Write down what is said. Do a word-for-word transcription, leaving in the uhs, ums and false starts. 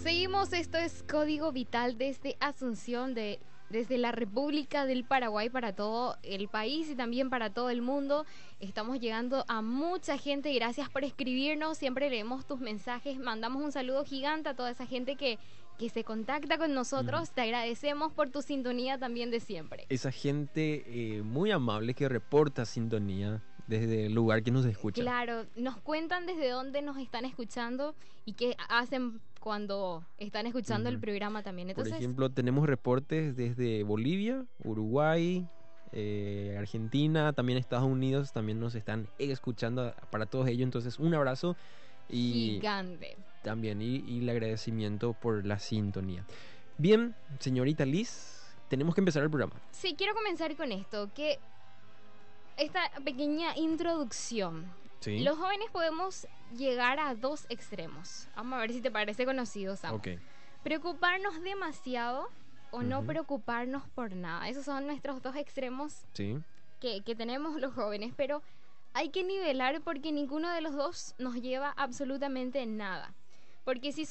Seguimos, esto es Código Vital desde Asunción, de, desde la República del Paraguay para todo el país y también para todo el mundo. Estamos llegando a mucha gente, gracias por escribirnos, siempre leemos tus mensajes, mandamos un saludo gigante a toda esa gente que, que se contacta con nosotros, mm. Te agradecemos por tu sintonía también de siempre. Esa gente eh, muy amable que reporta sintonía desde el lugar que nos escucha. Claro, nos cuentan desde dónde nos están escuchando y qué hacen cuando están escuchando uh-huh. el programa también. Entonces, por ejemplo, tenemos reportes desde Bolivia, Uruguay, eh, Argentina, también Estados Unidos, también nos están escuchando para todos ellos. Entonces, un abrazo y gigante. También y, y el agradecimiento por la sintonía. Bien, señorita Liz, tenemos que empezar el programa. Sí, quiero comenzar con esto, que esta pequeña introducción. ¿Sí? Los jóvenes podemos llegar a dos extremos. Vamos a ver si te parece conocido, Sam. Okay. Preocuparnos demasiado o uh-huh. no preocuparnos por nada. Esos son nuestros dos extremos ¿Sí? que, que tenemos los jóvenes. Pero hay que nivelar porque ninguno de los dos nos lleva absolutamente nada. Porque si